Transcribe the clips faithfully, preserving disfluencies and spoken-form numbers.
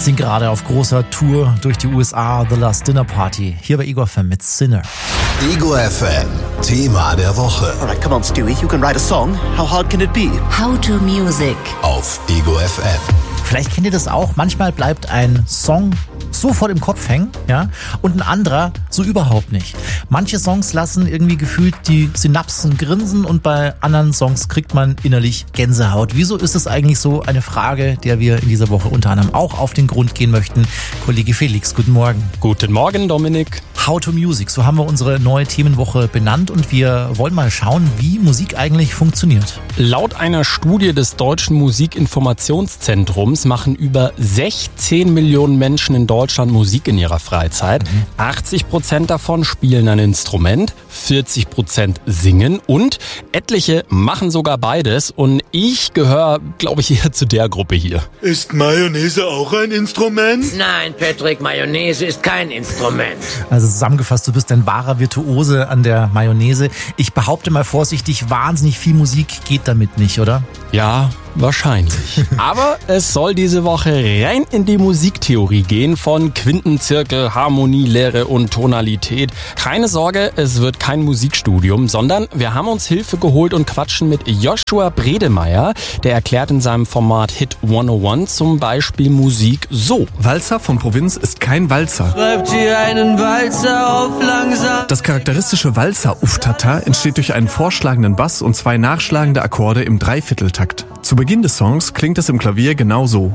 sind gerade auf großer Tour durch die U S A, The Last Dinner Party. Hier bei Ego F M mit Sinner. Ego F M, Thema der Woche. Alright, come on, Stewie, you can write a song. How hard can it be? How to Music. Auf Ego F M. Vielleicht kennt ihr das auch. Manchmal bleibt ein Song sofort im Kopf hängen, ja, und ein anderer so überhaupt nicht. Manche Songs lassen irgendwie gefühlt die Synapsen grinsen und bei anderen Songs kriegt man innerlich Gänsehaut. Wieso ist es eigentlich so? Eine Frage, der wir in dieser Woche unter anderem auch auf den Grund gehen möchten. Kollege Felix, guten Morgen. Guten Morgen, Dominik. How to Music, so haben wir unsere neue Themenwoche benannt und wir wollen mal schauen, wie Musik eigentlich funktioniert. Laut einer Studie des Deutschen Musikinformationszentrums machen über sechzehn Millionen Menschen in Deutschland Musik in ihrer Freizeit. Mhm. achtzig Prozent davon spielen ein Instrument, vierzig Prozent singen und etliche machen sogar beides. Und ich gehöre, glaube ich, eher zu der Gruppe hier. Ist Mayonnaise auch ein Instrument? Nein, Patrick, Mayonnaise ist kein Instrument. Also zusammengefasst, du bist ein wahrer Virtuose an der Mayonnaise. Ich behaupte mal vorsichtig, wahnsinnig viel Musik geht damit nicht, oder? Ja, wahrscheinlich. Aber es soll diese Woche rein in die Musiktheorie gehen von Quintenzirkel, Harmonie, Lehre und Tonalität. Keine Sorge, es wird kein Musikstudium, sondern wir haben uns Hilfe geholt und quatschen mit Joshua Bredemeier. Der erklärt in seinem Format Hit hunderteins zum Beispiel Musik so. Walzer von Provinz ist kein Walzer. Schreibt hier einen Walzer auf langsam. Das charakteristische Walzer-Uftata entsteht durch einen vorschlagenden Bass und zwei nachschlagende Akkorde im Dreivierteltakt. Zu Beginn des Songs klingt es im Klavier genau so.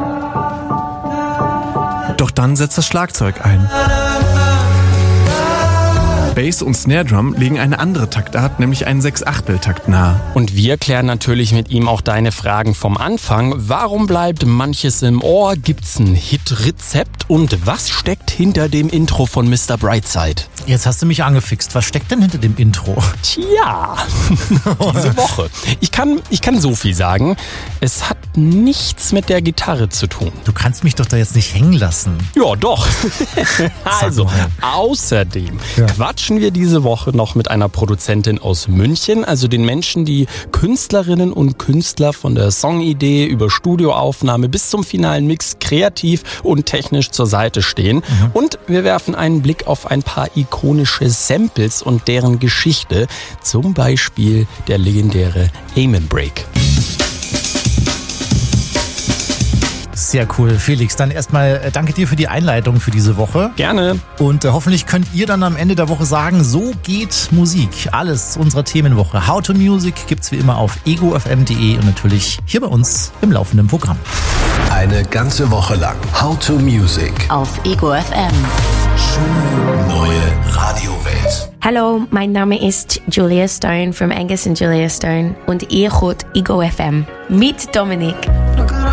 Doch dann setzt das Schlagzeug ein. Bass und Snare Drum legen eine andere Taktart, nämlich einen Sechsachteltakt nahe. Und wir klären natürlich mit ihm auch deine Fragen vom Anfang. Warum bleibt manches im Ohr? Gibt's ein Hit-Rezept? Und was steckt hinter dem Intro von Mister Brightside? Jetzt hast du mich angefixt. Was steckt denn hinter dem Intro? Tja, diese Woche. Ich kann, ich kann so viel sagen. Es hat nichts mit der Gitarre zu tun. Du kannst mich doch da jetzt nicht hängen lassen. Ja, doch. Also, außerdem ja. quatschen wir diese Woche noch mit einer Produzentin aus München, also den Menschen, die Künstlerinnen und Künstler von der Songidee über Studioaufnahme bis zum finalen Mix kreativ und technisch zur Seite stehen. Mhm. Und wir werfen einen Blick auf ein paar ikonische Samples und deren Geschichte, zum Beispiel der legendäre Amen Break. Sehr cool. Felix, dann erstmal äh, danke dir für die Einleitung für diese Woche. Gerne. Und äh, hoffentlich könnt ihr dann am Ende der Woche sagen, so geht Musik. Alles unserer Themenwoche. How to Music gibt's wie immer auf ego f m punkt d e und natürlich hier bei uns im laufenden Programm. Eine ganze Woche lang How to Music auf Ego F M. Schöne neue Radiowelt. Hallo, mein Name ist Julia Stone from Angus and Julia Stone und ihr hört Ego F M mit Dominik.